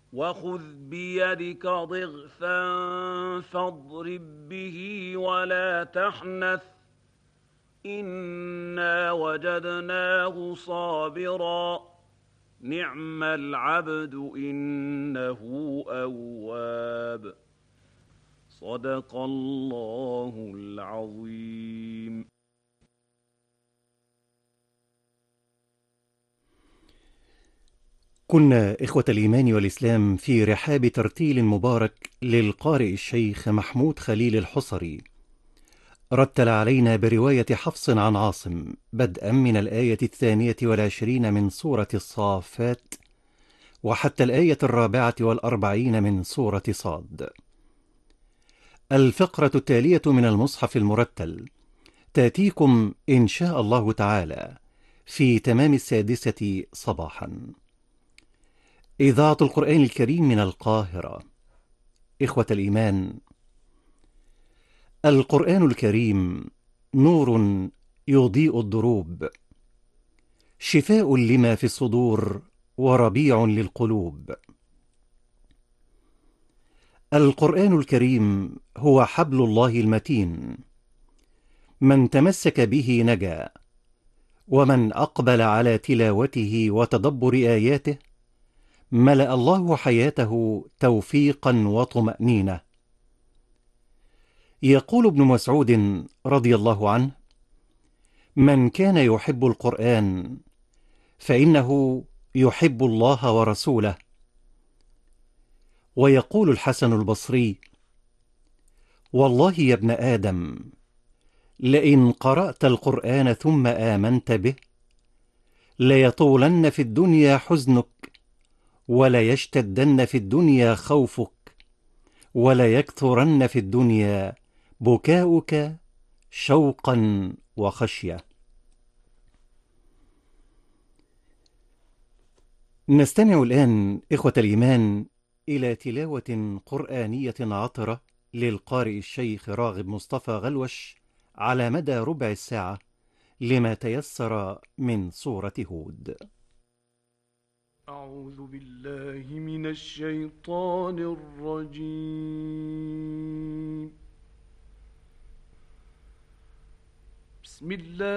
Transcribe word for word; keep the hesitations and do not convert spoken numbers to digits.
وخذ بيدك ضغثا فاضرب به ولا تحنث إنا وجدناه صابرا نعم العبد إنه أواب. صدق الله العظيم. كنا إخوة الإيمان والإسلام في رحاب ترتيل مبارك للقارئ الشيخ محمود خليل الحصري، رتل علينا برواية حفص عن عاصم بدءا من الآية الثانية والعشرين من سورة الصافات وحتى الآية الرابعة والأربعين من سورة صاد. الفقرة التالية من المصحف المرتل تأتيكم إن شاء الله تعالى في تمام السادسة صباحا. إذاعة القرآن الكريم من القاهرة. إخوة الإيمان، القرآن الكريم نور يضيء الدروب، شفاء لما في الصدور وربيع للقلوب. القرآن الكريم هو حبل الله المتين، من تمسك به نجا، ومن أقبل على تلاوته وتدبر آياته ملأ الله حياته توفيقا وطمأنينة. يقول ابن مسعود رضي الله عنه: من كان يحب القرآن فإنه يحب الله ورسوله. ويقول الحسن البصري: والله يا ابن آدم، لئن قرأت القرآن ثم آمنت به ليطولن في الدنيا حزنك، وليشتدن في الدنيا خوفك، وليكثرن في الدنيا بكاؤك شوقا وخشية. نستمع الآن إخوة الإيمان إلى تلاوة قرآنية عطرة للقارئ الشيخ راغب مصطفى غلوش على مدى ربع الساعة لما تيسر من سورة هود. أعوذ بالله من الشيطان الرجيم. بسم الله